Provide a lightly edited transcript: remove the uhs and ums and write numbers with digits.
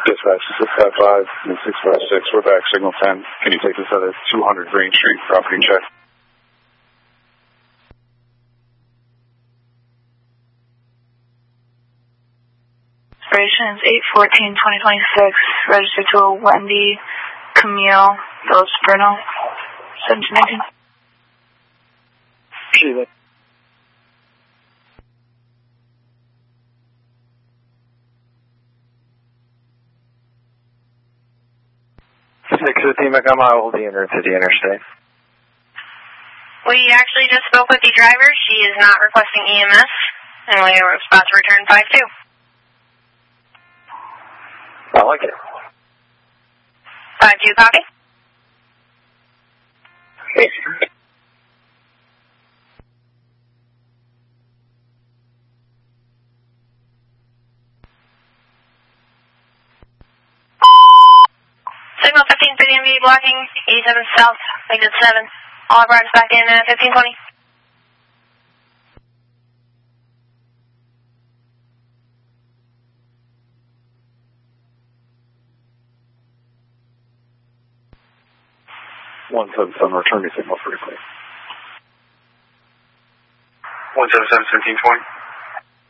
Dispatch 655 and 656, we're back, signal 10. Can you take this out of 200 Green Street, property check? Expiration is 8/14/2026, registered to a Wendy Camille Phillips Bruno, 1719. Sheila. 650 Macomb, will be entered to the interstate. We actually just spoke with the driver. She is not requesting EMS, and we are about to return 5-2. I like it. 5-2, copy. Signal 15 for the MV blocking 87 South, exit 7. All riders back in 1520. One 177, return your signal for clear. 177, 1720.